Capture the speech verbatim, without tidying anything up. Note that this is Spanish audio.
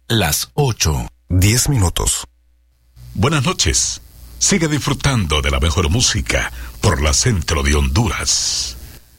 las ocho, diez minutos. Buenas noches. Sigue disfrutando de la mejor música por la Centro de Honduras.